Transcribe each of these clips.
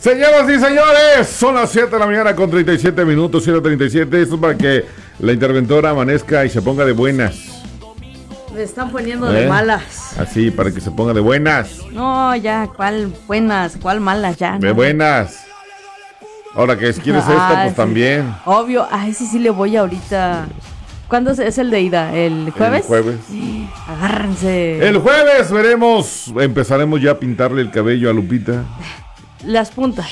Señoras y señores, son las 7 de la mañana con 37 minutos, 7:37. Esto es para que la interventora amanezca y se ponga de buenas. Me están poniendo de malas. Así, para que se ponga de buenas. No, ya, ¿cuál buenas? ¿Cuál malas? Ya. De no. buenas. Ahora que quieres esta, pues sí. También. Obvio, a ese sí le voy ahorita. ¿Cuándo es el de ida? ¿El jueves? El jueves. Agárrense. El jueves empezaremos ya a pintarle el cabello a Lupita. Las puntas.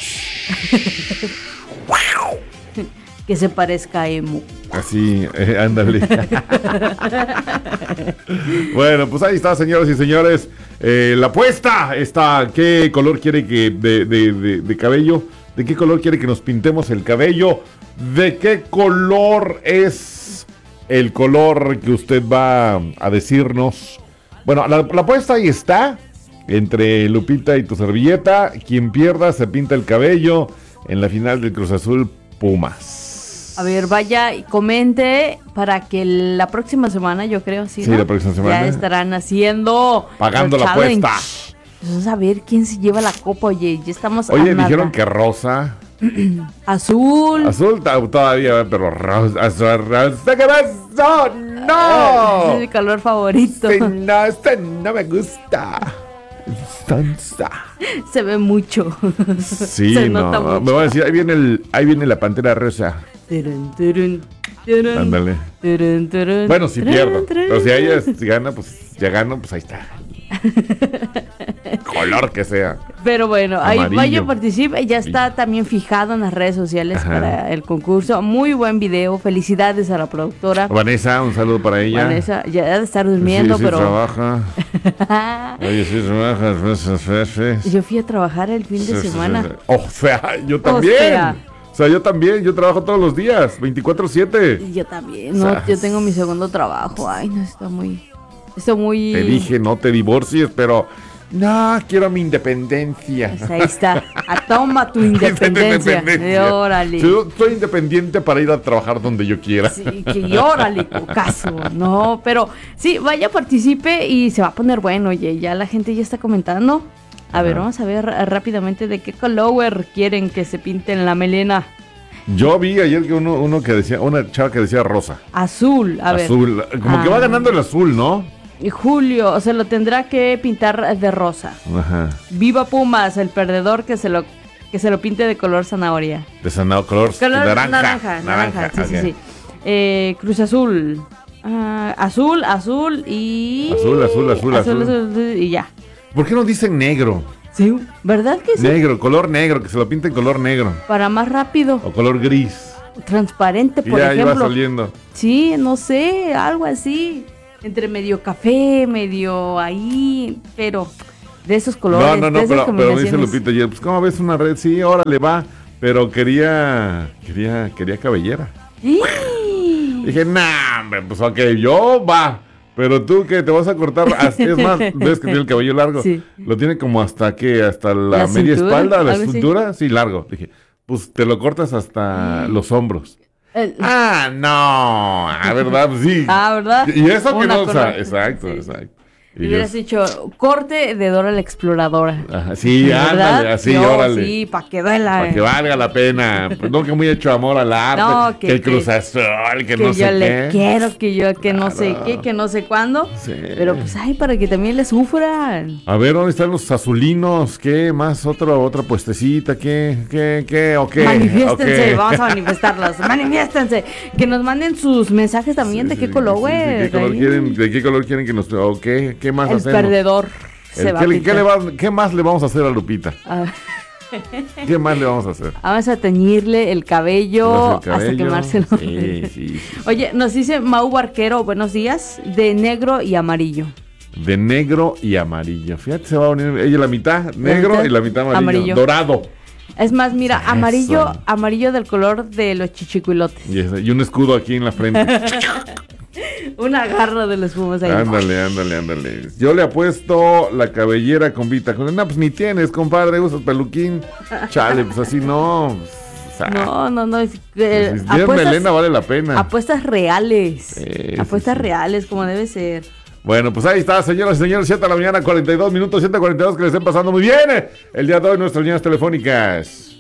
Que se parezca a emo. Así, ándale. Bueno, pues ahí está, señoras y señores. La apuesta está. ¿Qué color quiere que de cabello? ¿De qué color quiere que nos pintemos el cabello? ¿De qué color es el color que usted va a decirnos? Bueno, la apuesta ahí está. Entre Lupita y tu servilleta. Quien pierda se pinta el cabello en la final del Cruz Azul Pumas. A ver, vaya y comente para que la próxima semana, yo creo, sí, ¿no? La próxima semana. Ya estarán haciendo... Pagando la apuesta. Vamos a ver quién se lleva la copa, oye. Ya estamos a Oye, nada. dijeron que rosa. Azul. Azul todavía, pero rosa. ¿Qué pasó? ¡No! Es mi color favorito. No me gusta. Se ve mucho. Sí, se no. nota mucho. Me van a decir, ahí viene la pantera rosa. Ándale. Bueno, si pierdo. Pero si ella gana, pues ya gano, pues ahí está. Color que sea. Pero bueno, Amarillo. ahí vaya, participe. Ya está también fijado en las redes sociales. Ajá. Para el concurso. Muy buen video. Felicidades a la productora Vanessa, un saludo para ella. Vanessa, ya debe estar durmiendo, sí, pero trabaja. Oye, sí trabaja. Yo fui a trabajar el fin de semana. O sea, yo también. Yo trabajo todos los días, 24/7. Yo también, no, yo tengo mi segundo trabajo. Ay, no, está muy... Te dije, no te divorcies, pero... No, quiero mi independencia. Pues ahí está. Toma tu independencia. Órale. Yo soy independiente para ir a trabajar donde yo quiera. Sí, que órale, cocazo. No, pero sí, vaya, participe y se va a poner bueno. Oye, ya la gente ya está comentando. A ver, vamos a ver rápidamente de qué color quieren que se pinten la melena. Yo vi ayer que uno que decía, una chava que decía rosa. Azul, a ver. Azul, como que va ganando el azul, ¿no? Y Julio, se lo tendrá que pintar de rosa. Ajá. Viva Pumas, el perdedor que se lo pinte de color zanahoria. De color naranja. Sí, okay. Sí. Cruz Azul. Azul y... Azul y ya. ¿Por qué no dicen negro? Sí, ¿verdad que sí? Color negro, que se lo pinten color negro. Para más rápido. O color gris. Transparente, por ejemplo. Ya iba saliendo. Sí, no sé, algo así. Entre medio café, medio ahí, pero de esos colores. No, pero dice Lupita, pues ¿cómo ves una red? Sí, órale, va. Pero quería cabellera. Dije, hombre, pues ok, yo va. Pero tú que te vas a cortar, es más, ves que tiene el cabello largo. Sí. Lo tiene como hasta la media espalda, la cintura, sí, largo. Dije, pues te lo cortas hasta los hombros. No, ¿verdad? Sí. ¿Verdad? Y eso que no, o sea, exacto. Y hubieras dicho, corte de Dora la Exploradora. Ajá, sí, ándale, así, órale. Sí, para que duela. Para que valga la pena. Pues no, que muy hecho amor al arte. No, que el Cruz Azul, que no sé qué. Que yo le quiero, que no sé qué, que no sé cuándo. Sí. Pero pues, para que también le sufran. A ver, ¿dónde están los azulinos? ¿Qué más? ¿Otra puestecita? ¿Qué? ¿O qué? Manifiéstense, vamos a manifestarlos. Manifiéstense. Que nos manden sus mensajes también. ¿De qué color, güey? ¿De qué color quieren que nos... o qué? ¿Qué más hacemos? El perdedor se va a pintar. ¿Qué más le vamos a hacer a Lupita? ¿Qué más le vamos a hacer? Vamos a teñirle el cabello hasta quemárselo. Sí. Oye, nos dice Mau Barquero, buenos días, de negro y amarillo. De negro y amarillo. Fíjate, se va a unir ella la mitad negro y la mitad amarillo. Dorado. Es más, mira, amarillo del color de los chichicuilotes. Y un escudo aquí en la frente. Una garra de los Pumas ahí. Ándale. Yo le apuesto la cabellera con Vita. No, pues ni tienes, compadre, usas peluquín. Chale, pues así no. O sea, no. Si tienes melena vale la pena. Apuestas reales. Reales, como debe ser. Bueno, pues ahí está, señoras y señores, 7 de la mañana, 42 minutos, 7:42, que les estén pasando muy bien. El día de hoy, nuestras líneas telefónicas.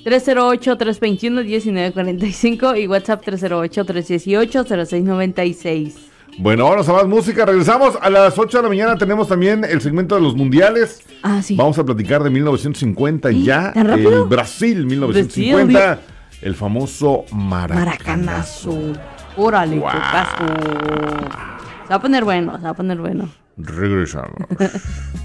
308-321-1945 y WhatsApp 308-318-0696. Bueno, vamos a más música. Regresamos a las 8 de la mañana. Tenemos también el segmento de los mundiales. Ah, sí. Vamos a platicar de 1950 ya. ¿Tan rápido? El Brasil 1950. El famoso Maracanazo. Órale, Wow. cocazo. Se va a poner bueno, se va a poner bueno. Regresamos.